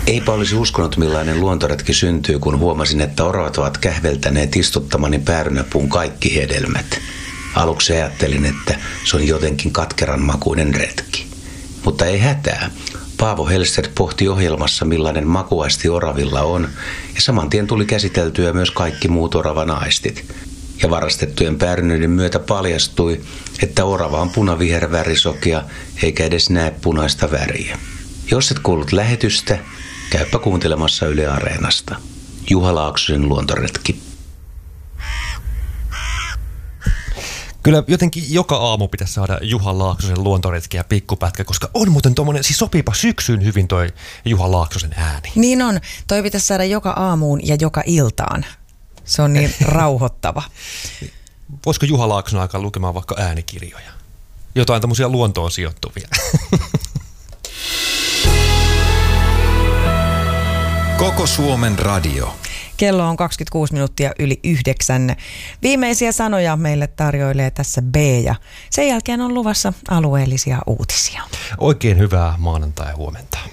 Eipä olisi uskonut, millainen luontoretki syntyy, kun huomasin, että oravat ovat kähveltäneet istuttamani päärynäpuun kaikki hedelmät. Aluksi ajattelin, että se on jotenkin katkeran makuinen retki. Mutta ei hätää. Paavo Hellstedt pohti ohjelmassa, millainen makuaisti oravilla on, ja saman tien tuli käsiteltyä myös kaikki muut oravan aistit. Ja varastettujen päärynöiden myötä paljastui, että orava on punavihervärisokea, eikä edes näe punaista väriä. Jos et kuullut lähetystä, käypä kuuntelemassa Yle Areenasta. Juha Laaksosen luontoretki. Kyllä jotenkin joka aamu pitäisi saada Juha Laaksosen luontoretki ja pikkupätkä, koska on muuten tommonen, siis sopiipa syksyyn hyvin toi Juha Laaksosen ääni. Niin on. Toi pitäisi saada joka aamuun ja joka iltaan. Se on niin rauhoittava. Voisiko Juha Laakson alkaa lukemaan vaikka äänikirjoja? Jotain tämmöisiä luontoon sijoittuvia. Koko Suomen radio. Kello on 26 minuuttia yli 9. Viimeisiä sanoja meille tarjoilee tässä B ja sen jälkeen on luvassa alueellisia uutisia. Oikein hyvää maanantai-huomenta.